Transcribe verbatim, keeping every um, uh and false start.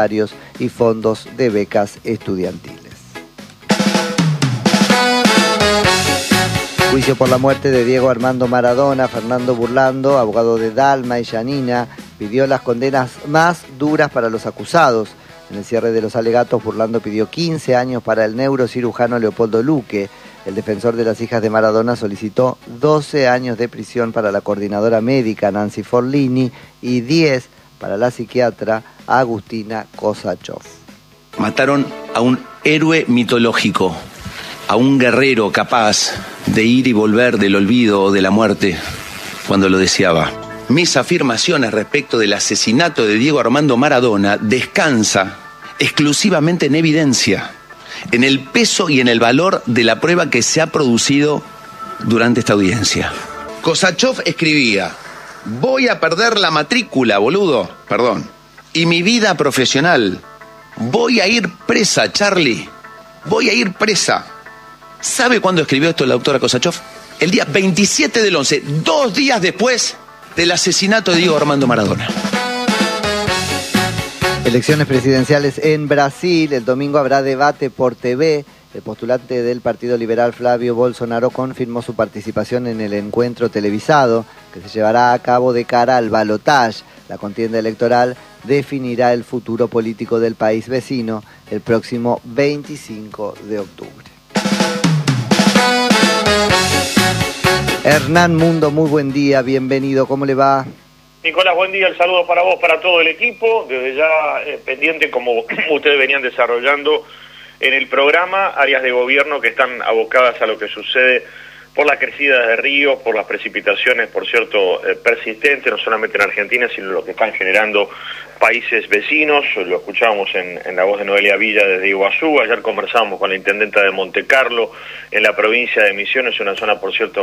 y fondos de becas estudiantiles. Juicio por la muerte de Diego Armando Maradona. Fernando Burlando, abogado de Dalma y Yanina, pidió las condenas más duras para los acusados. En el cierre de los alegatos, Burlando pidió quince años para el neurocirujano Leopoldo Luque. El defensor de las hijas de Maradona solicitó doce años de prisión para la coordinadora médica Nancy Forlini y diez para la psiquiatra Agustina Kosachov. Mataron a un héroe mitológico, a un guerrero capaz de ir y volver del olvido o de la muerte cuando lo deseaba. Mis afirmaciones respecto del asesinato de Diego Armando Maradona descansa exclusivamente en evidencia, en el peso y en el valor de la prueba que se ha producido durante esta audiencia. Kosachov escribía: voy a perder la matrícula, boludo, perdón, y mi vida profesional. Voy a ir presa, Charlie, voy a ir presa. ¿Sabe cuándo escribió esto la doctora Kosachov? El día veintisiete del once, dos días después del asesinato de Diego Armando Maradona. Elecciones presidenciales en Brasil. El domingo habrá debate por T V. El postulante del Partido Liberal, Flavio Bolsonaro, confirmó su participación en el encuentro televisado que se llevará a cabo de cara al balotaje. La contienda electoral definirá el futuro político del país vecino el próximo veinticinco de octubre. Hernán Mundo, muy buen día, bienvenido, ¿cómo le va? Nicolás, buen día, el saludo para vos, para todo el equipo, desde ya eh, pendiente como ustedes venían desarrollando en el programa, áreas de gobierno que están abocadas a lo que sucede por la crecida de ríos, por las precipitaciones, por cierto, eh, persistentes, no solamente en Argentina, sino lo que están generando países vecinos. Lo escuchábamos en, en la voz de Noelia Villa desde Iguazú, ayer conversábamos con la intendenta de Monte Carlo, en la provincia de Misiones, una zona, por cierto,